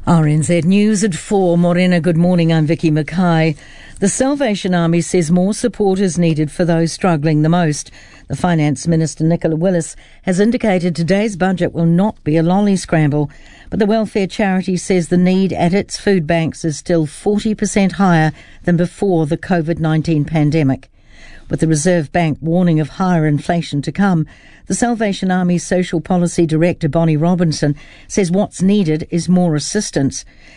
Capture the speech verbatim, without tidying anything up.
R N Z News at four. Morena, good morning. I'm Vicky Mackay. The Salvation Army says more support is needed for those struggling the most. The Finance Minister, Nicola Willis, has indicated today's budget will not be a lolly scramble, but the welfare charity says the need at its food banks is still forty percent higher than before the COVID nineteen pandemic. With the Reserve Bank warning of higher inflation to come, the Salvation Army Social Policy Director Bonnie Robinson says what's needed is more assistance.